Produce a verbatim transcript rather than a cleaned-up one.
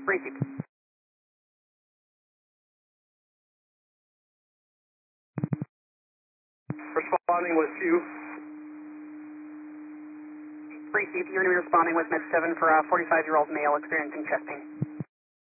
Received. Responding with Q. Received. You're going to be responding with Med seven for a forty-five-year-old male experiencing chest pain.